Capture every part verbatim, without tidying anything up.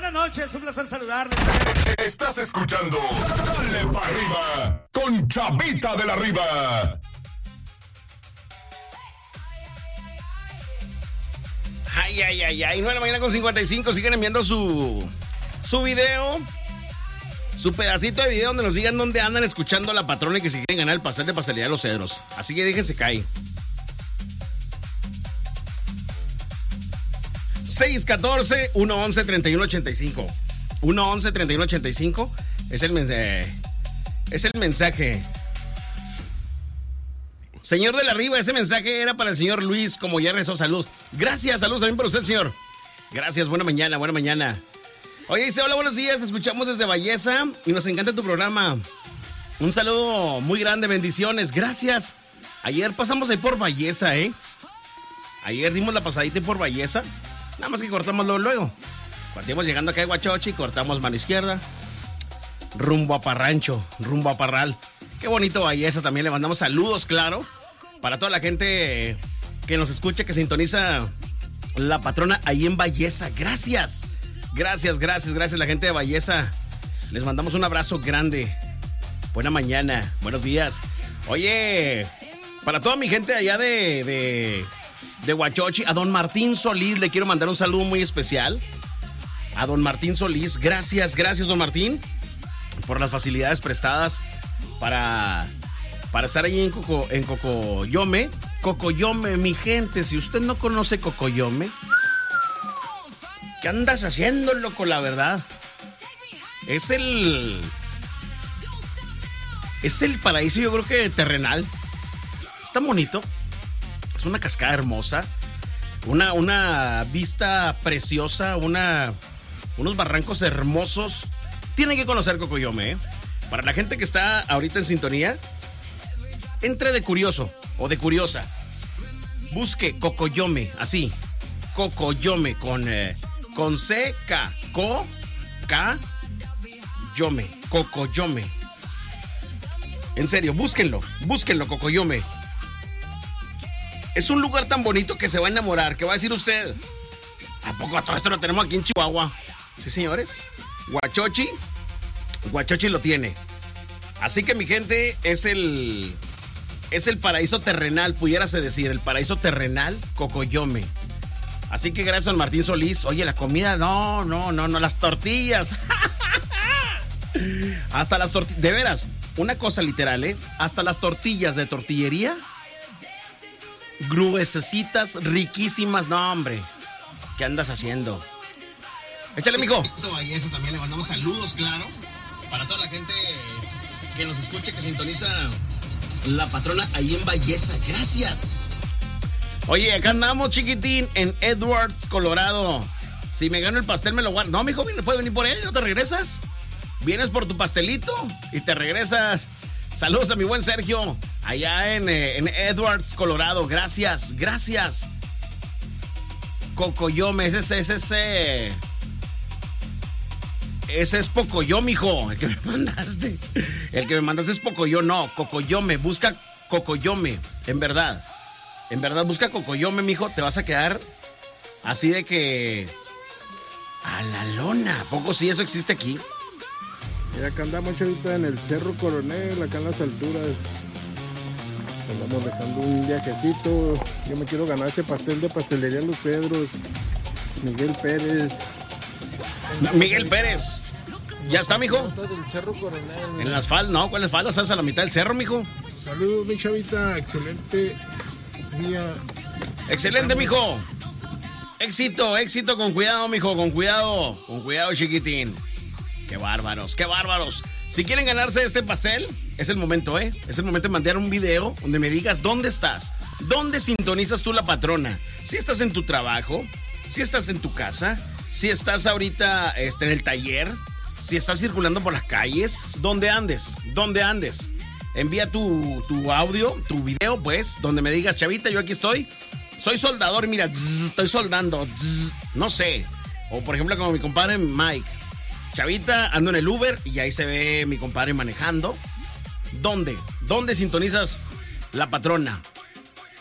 buenas noches, un placer saludarles. Estás escuchando Dale Pa' Arriba con Chavita de la Riva. Ay, ay, ay, ay, nueve de la mañana con cincuenta y cinco. Siguen enviando su, su video, su pedacito de video donde nos digan dónde andan escuchando a La Patrona y que si quieren ganar el pastel de pastelería de Los Cedros. Así que déjense caer. seis uno cuatro, uno once, treinta y uno ochenta y cinco. uno once, treinta y uno ochenta y cinco es el mensaje. Es el mensaje. Señor de la Riva, ese mensaje era para el señor Luis, como ya rezó. Salud. Gracias, salud también para usted, señor. Gracias, buena mañana, buena mañana. Oye, dice, hola, buenos días, escuchamos desde Belleza y nos encanta tu programa. Un saludo muy grande, bendiciones, gracias. Ayer pasamos ahí por Belleza, ¿eh? Ayer dimos la pasadita por Belleza. Nada más que cortamos luego, luego. Cuando íbamos llegando acá de Huachochi, cortamos mano izquierda. Rumbo a Parrancho, rumbo a Parral. Qué bonito Belleza, también le mandamos saludos, claro. Para toda la gente que nos escucha, que sintoniza La Patrona ahí en Belleza. Gracias, gracias, gracias, gracias la gente de Belleza. Les mandamos un abrazo grande. Buena mañana, buenos días. Oye, para toda mi gente allá de... de De Huachochi, a don Martín Solís le quiero mandar un saludo muy especial. A don Martín Solís, gracias, gracias don Martín por las facilidades prestadas para, para estar ahí en, Coco, en Cocoyome. Cocoyome, mi gente, si usted no conoce Cocoyome, ¿qué andas haciendo, loco? La verdad, es el... Es el paraíso, yo creo que terrenal. Está bonito. Es una cascada hermosa, una, una vista preciosa, una, unos barrancos hermosos. Tienen que conocer Cocoyome, ¿eh? Para la gente que está ahorita en sintonía, entre de curioso o de curiosa. Busque Cocoyome, así. Cocoyome con, eh, con C, K, Co, K, Yome, Cocoyome. En serio, búsquenlo, búsquenlo, Cocoyome. Es un lugar tan bonito que se va a enamorar. ¿Qué va a decir usted? ¿A poco todo esto lo tenemos aquí en Chihuahua? Sí, señores. Huachochi. Huachochi lo tiene. Así que mi gente, es el... Es el paraíso terrenal, pudiérase decir. El paraíso terrenal, Cocoyome. Así que gracias a Martín Solís. Oye, la comida, no, no, no, no. Las tortillas. Hasta las tortillas. De veras, una cosa literal, ¿eh? Hasta las tortillas de tortillería... gruesecitas, riquísimas. No, hombre, ¿qué andas haciendo? Échale, mijo. Eso también le mandamos saludos, claro, para toda la gente que nos escucha, que sintoniza La Patrona ahí en Belleza. Gracias. Oye, acá andamos, chiquitín, en Edwards, Colorado. Si me gano el pastel, me lo guardo. No, mijo, puedes venir por él, ¿no te regresas? Vienes por tu pastelito y te regresas. Saludos a mi buen Sergio, allá en, eh, en Edwards, Colorado. Gracias, gracias. Cocoyome, ese es ese, ese, ese es Pocoyo, mijo. El que me mandaste. El que me mandaste es Pocoyo, no. Cocoyome, busca Cocoyome. En verdad. En verdad, busca Cocoyome, mijo. Te vas a quedar así de que... a la lona. ¿A poco sí eso existe aquí? Y acá andamos, chavita, en el Cerro Coronel, acá en las alturas. Andamos dejando un viajecito. Yo me quiero ganar ese pastel de pastelería Los Cedros. Miguel Pérez. Miguel Pérez. ¿Ya está, mijo? Del Cerro Coronel. En las faldas, no, ¿cuáles faldas? ¿Estás a la mitad del cerro, mijo? Saludos, mi chavita. Excelente día. Excelente, mijo. Éxito, éxito, con cuidado, mijo, con cuidado. Con cuidado, chiquitín. Qué bárbaros, qué bárbaros. Si quieren ganarse este pastel, es el momento, ¿eh? Es el momento de mandar un video donde me digas dónde estás. ¿Dónde sintonizas tú La Patrona? Si estás en tu trabajo, si estás en tu casa, si estás ahorita este, en el taller, si estás circulando por las calles, ¿dónde andes? ¿Dónde andes? Envía tu, tu audio, tu video, pues, donde me digas, chavita, yo aquí estoy. Soy soldador, mira, zzz, estoy soldando, zzz, no sé. O por ejemplo, como mi compadre Mike. Chavita, ando en el Uber y ahí se ve mi compadre manejando. ¿Dónde? ¿Dónde sintonizas La Patrona?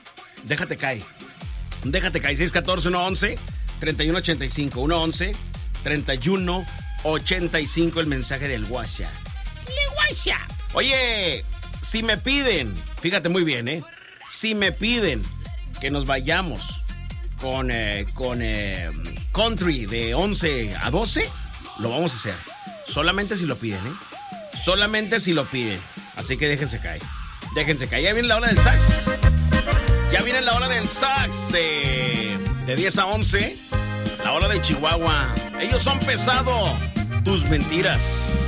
Déjate caer. Déjate caer. seis uno cuatro, uno once, treinta y uno ochenta y cinco. uno once, treinta y uno ochenta y cinco, el mensaje del WhatsApp. El WhatsApp. Oye, si me piden, fíjate muy bien, ¿eh? Si me piden que nos vayamos con, eh, con eh, country de once a doce, lo vamos a hacer. Solamente si lo piden, ¿eh? Solamente si lo piden. Así que déjense caer. Déjense caer. Ya viene la hora del sax. Ya viene la hora del sax de, de diez a once. La hora de Chihuahua. Ellos son Pesado. Tus mentiras.